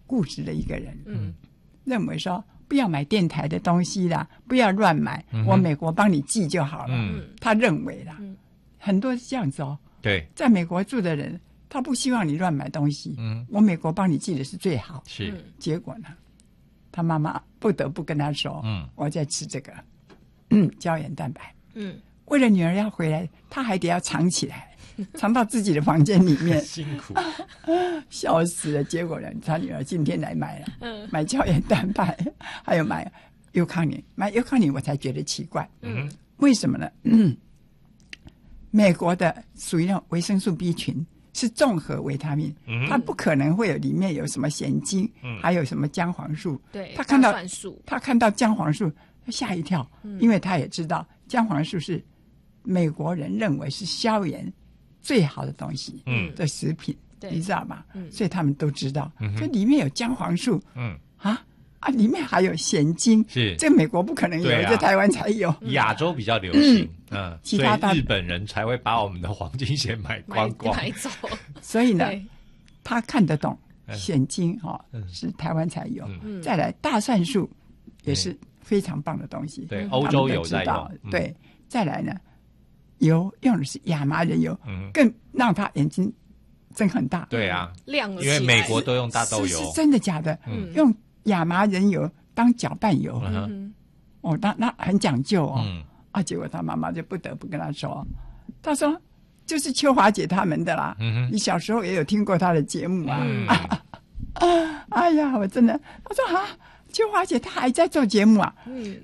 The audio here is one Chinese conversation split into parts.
固执的一个人，认为说不要买电台的东西啦，不要乱买，我美国帮你寄就好了。他认为啦，很多是这样子哦。 对， 在美国住的人，他不希望你乱买东西。我美国帮你寄的是最好。 是， 结果呢，他妈妈不得不跟他说：“我在吃这个，胶原蛋白。”为了女儿要回来，他还得要藏起来，藏到自己的房间里面， 辛苦， 笑死了。结果呢，他女儿今天来买了，买胶原蛋白，还有买优康宁。买优康宁我才觉得奇怪，为什么呢？美国的属于那种维生素 B 群，是综合维他命，它不可能会有里面有什么咸精，还有什么姜黄素。 对， 他看到大蒜素， 他看到姜黄素，他吓一跳，因为他也知道姜黄素是美国人认为是消炎最好的东西，的食品，你知道吗？所以他们都知道，这里面有姜黄素，里面还有咸精， 是这美国不可能有，在台湾才有， 亚洲比较流行， 其他所以日本人才会把我们的黄金咸买光光， 买走。 所以呢，他看得懂咸精是台湾才有，再来大蒜素也是非常棒的东西， 对，欧洲有在用， 对，再来呢，油用的是亚麻仁油，更让他眼睛睁很大， 对啊， 亮了， 因为美国都用大豆油， 是真的假的？用亚麻仁油当搅拌油，那很讲究哦，结果他妈妈就不得不跟他说，他说就是秋华姐他们的啦，你小时候也有听过他的节目啊，哎呀，我真的，他说秋华姐她还在做节目啊，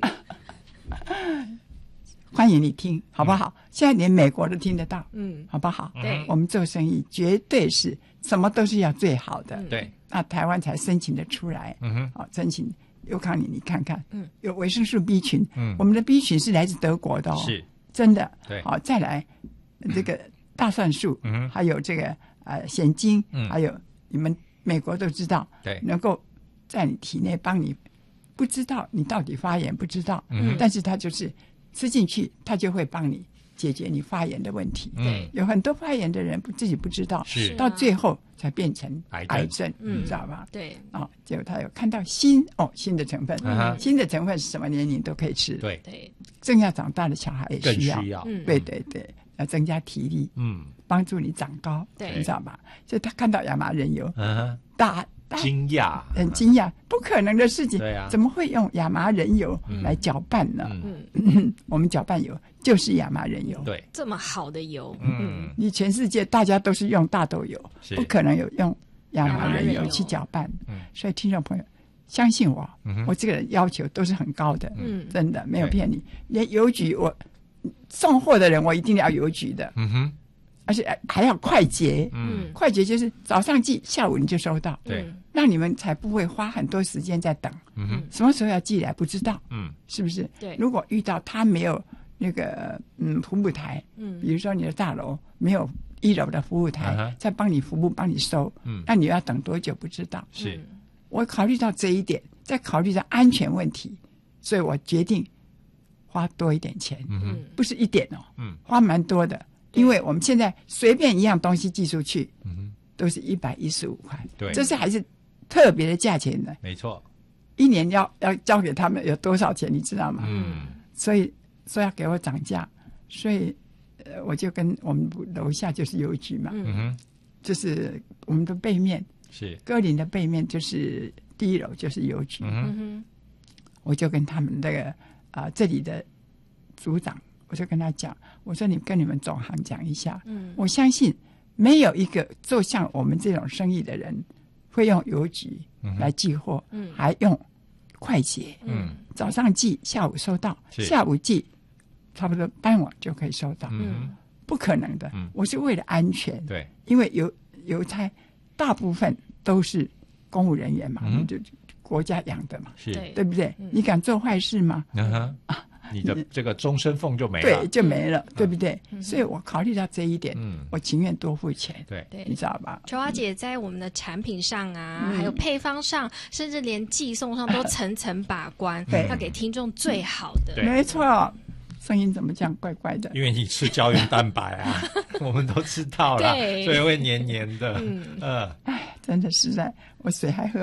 欢迎你听好不好？现在连美国都听得到，好不好？ 对， 我们做生意绝对是什么都是要最好的， 对， 那台湾才申请得出来，申请优康宁，你看看，有维生素 B 群，我们的 B 群是来自德国的哦， 是真的， 对， 好，再来这个大蒜素，还有这个咸精，还有你们美国都知道， 对， 能够在你体内帮你，不知道你到底发炎不知道，但是它就是吃进去，它就会帮你解决你发炎的问题。有很多发炎的人自己不知道， 是到最后才变成癌症，你知道吧？对，结果他有看到新的成分，新的成分是什么年龄都可以吃， 对， 正要长大的小孩也需要，对，要增加体力，帮助你长高，你知道吧？所以他看到亚麻仁油， 惊讶， 很惊讶，不可能的事情， 对啊， 怎么会用亚麻仁油来搅拌呢？我们搅拌油就是亚麻仁油， 对， 这么好的油， 你全世界大家都是用大豆油，不可能有用亚麻仁油去搅拌，所以听众朋友相信我，我这个人要求都是很高的，真的没有骗你，连邮局我送货的人我一定要邮局的，而且还要快捷，快捷就是早上寄，下午你就收到， 对， 让你们才不会花很多时间在等，什么时候要寄来不知道，是不是？ 对， 如果遇到他没有那个服务台，比如说你的大楼没有1楼的服务台，在帮你服务帮你收，那你要等多久不知道？ 是， 我考虑到这一点，再考虑到安全问题，所以我决定花多一点钱，不是一点花蛮多的。因为我们现在随便一样东西寄出去，都是115块， 对， 这是还是特别的价钱的， 没错。 一年要交给他们有多少钱，你知道吗？所以说要给我涨价，所以我就跟我们楼下就是邮局嘛，就是我们的背面是歌林的背面，就是第1楼就是邮局，我就跟他们这个这里的组长。我就跟他讲，我说你跟你们总行讲一下，我相信没有一个做像我们这种生意的人会用邮局来寄货，还用快捷，早上寄，下午收到，下午寄，差不多傍晚就可以收到，不可能的。我是为了安全， 对， 因为邮差大部分都是公务人员嘛，就国家养的嘛， 是， 对不对？你敢做坏事吗？ 你的这个终身俸就没了， 对，就没了，对不对？所以我考虑到这一点，我情愿多付钱， 对， 你知道吧？ 秋华姐在我们的产品上啊，还有配方上，甚至连寄送上都层层把关，要给听众最好的。 没错，声音怎么这样怪怪的？ 因为你吃胶原蛋白啊，我们都知道了，所以会黏黏的。 哎，真的实在，我水还喝